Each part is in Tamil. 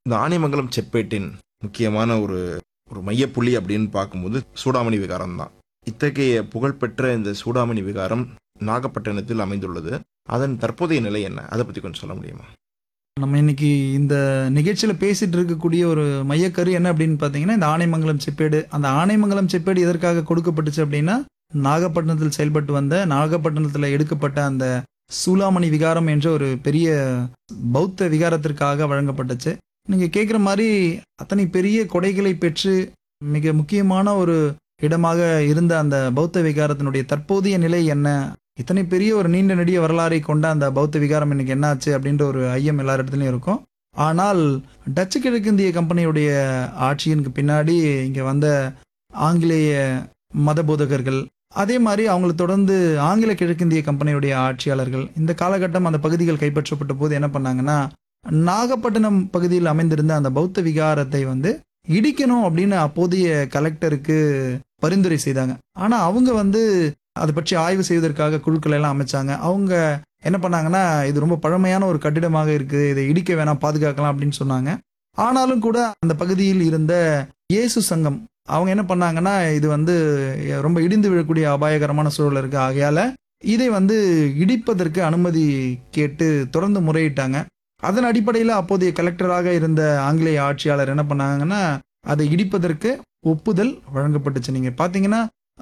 இந்த ஆனைமங்கலம் செப்பேட்டின் முக்கியமான ஒரு ஒரு மையப்புள்ளி அப்படின்னு பார்க்கும்போது சூடாமணி விகாரம் தான். இத்தகைய புகழ்பெற்ற இந்த சூடாமணி விகாரம் நாகப்பட்டினத்தில் அமைந்துள்ளது. அதன் தற்போதைய நிலை என்ன? அதை பற்றி கொஞ்சம் சொல்ல முடியுமா? நம்ம இன்னைக்கு இந்த நிகழ்ச்சியில பேசிட்டு இருக்கக்கூடிய ஒரு மையக்கரு என்ன அப்படின்னு பார்த்தீங்கன்னா, இந்த ஆனைமங்கலம் செப்பேடு. அந்த ஆனைமங்கலம் செப்பேடு எதற்காக கொடுக்கப்பட்டுச்சு அப்படின்னா, நாகப்பட்டினத்தில் செயல்பட்டு வந்த நாகப்பட்டினத்தில் எடுக்கப்பட்ட அந்த சூளாமணி விகாரம் என்ற ஒரு பெரிய பௌத்த விகாரத்திற்காக வழங்கப்பட்டுச்சு. நீங்க கேட்குற மாதிரி அத்தனை பெரிய கொடைகளை பெற்று மிக முக்கியமான ஒரு இடமாக இருந்த அந்த பௌத்த விகாரத்தினுடைய தற்போதைய நிலை என்ன? இத்தனை பெரிய ஒரு நீண்ட நெடிய வரலாறை கொண்ட அந்த பௌத்த விகாரம் இன்னைக்கு என்னாச்சு அப்படின்ற ஒரு ஐயம் எல்லார் இடத்துலையும் இருக்கும். ஆனால் டச்சு கிழக்கிந்திய கம்பெனியுடைய ஆட்சியினுக்கு பின்னாடி இங்கே வந்த ஆங்கிலேய மத போதகர்கள், அதே மாதிரி அவங்களை தொடர்ந்து ஆங்கில கிழக்கிந்திய கம்பெனியுடைய ஆட்சியாளர்கள் இந்த காலகட்டம் அந்த பகுதிகள் கைப்பற்றப்பட்ட போது என்ன பண்ணாங்கன்னா, நாகப்பட்டினம் பகுதியில் அமைந்திருந்த அந்த பௌத்த விகாரத்தை இடிக்கணும் அப்படின்னு அப்போதைய கலெக்டருக்கு பரிந்துரை செய்தாங்க. ஆனா அவங்க அதை பற்றி ஆய்வு செய்வதற்காக குழுக்கள் எல்லாம் அமைச்சாங்க. அவங்க என்ன பண்ணாங்கன்னா, இது ரொம்ப பழமையான ஒரு கட்டிடமாக இருக்கு, இதை இடிக்க வேணாம், பாதுகாக்கலாம் அப்படின்னு சொன்னாங்க. ஆனாலும் கூட அந்த பகுதியில் இருந்த இயேசு சங்கம் அவங்க என்ன பண்ணாங்கன்னா, இது ரொம்ப இடிந்து விழக்கூடிய அபாயகரமான சூழல் இருக்கு, ஆகையால இதை இடிப்பதற்கு அனுமதி கேட்டு தொடர்ந்து முறையிட்டாங்க. அதன் அடிப்படையில் அப்போதைய கலெக்டராக இருந்த ஆங்கிலேய ஆட்சியாளர் என்ன பண்ணாங்கன்னா, அதை இடிப்பதற்கு ஒப்புதல் வழங்கப்பட்டுச்சு. நீங்க பாத்தீங்கன்னா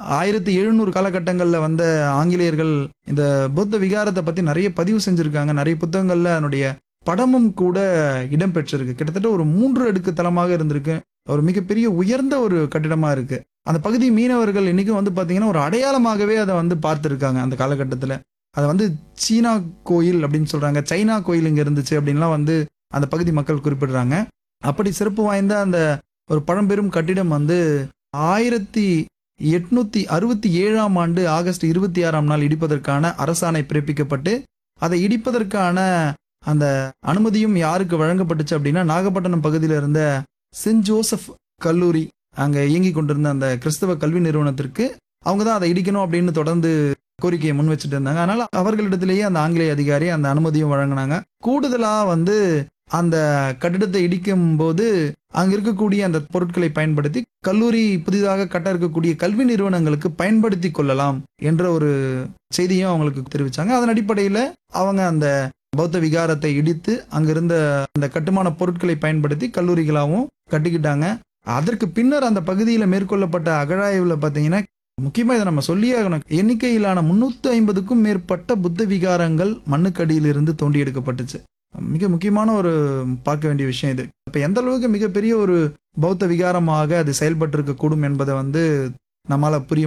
1700 காலகட்டங்களில் வந்த ஆங்கிலேயர்கள் இந்த பௌத்த விகாரத்தை பத்தி நிறைய பதிவு செஞ்சிருக்காங்க. நிறைய புத்தகங்கள்ல அதனுடைய படமும் கூட இடம் பெற்றிருக்கு. கிட்டத்தட்ட ஒரு 3 அடுக்கு தளமாக இருந்திருக்கு. ஒரு மிகப்பெரிய உயர்ந்த ஒரு கட்டிடமா இருக்கு. அந்த பகுதி மீனவர்கள் இன்னைக்கும் பாத்தீங்கன்னா ஒரு அடையாளமாகவே அதை பார்த்துருக்காங்க. அந்த காலகட்டத்தில் அதை சீனா கோயில் அப்படின்னு சொல்றாங்க, சைனா கோயில் இங்க இருந்துச்சு அப்படின்லாம் அந்த பகுதி மக்கள் குறிப்பிடுறாங்க. அப்படி சிறப்பு வாய்ந்த அந்த ஒரு பழம்பெரும் கட்டிடம் 1867ஆம் ஆண்டு ஆகஸ்ட் 26ஆம் நாள் இடிப்பதற்கான அரசாணை பிறப்பிக்கப்பட்டு, அதை இடிப்பதற்கான அந்த அனுமதியும் யாருக்கு வழங்கப்பட்டுச்சு அப்படின்னா, நாகப்பட்டினம் பகுதியில் இருந்த சென்ட் ஜோசப் கல்லூரி, அங்க இயங்கி கொண்டிருந்த அந்த கிறிஸ்தவ கல்வி நிறுவனத்திற்கு அவங்க தான் அதை இடிக்கணும் அப்படின்னு தொடர்ந்து கோரிக்கையை முன் வச்சுட்டு இருந்தாங்க. அதனால அவர்களிடத்திலேயே அந்த ஆங்கிலேய அதிகாரி அந்த அனுமதியும் வழங்கினாங்க. கூடுதலா அந்த கட்டிடத்தை இடிக்கும் போது அங்க இருக்கக்கூடிய அந்த பொருட்களை பயன்படுத்தி கல்லூரி புதிதாக கட்ட இருக்கக்கூடிய கல்வி நிறுவனங்களுக்கு பயன்படுத்தி கொள்ளலாம் என்ற ஒரு செய்தியும் அவங்களுக்கு தெரிவிச்சாங்க. அதன் அடிப்படையில் அவங்க அந்த பௌத்த விகாரத்தை இடித்து அங்கிருந்த அந்த கட்டுமான பொருட்களை பயன்படுத்தி கல்லூரிகளாகவும் கட்டிக்கிட்டாங்க. அதற்கு பின்னர் அந்த பகுதியில் மேற்கொள்ளப்பட்ட அகழாய்வுல பார்த்தீங்கன்னா, முக்கியமாக இதை நம்ம சொல்லியே ஆகணும், எண்ணிக்கையிலான 350க்கும் மேற்பட்ட புத்த விகாரங்கள் மண்ணுக்கடியில் இருந்து தோண்டி எடுக்கப்பட்டுச்சு. மிக முக்கியமான ஒரு பார்க்க வேண்டிய விஷயம் இது. இப்ப எந்த அளவுக்கு மிகப்பெரிய ஒரு பௌத்த விகாரமாக அது செயல்பட்டு இருக்க கூடும் என்பதை நம்மால புரிய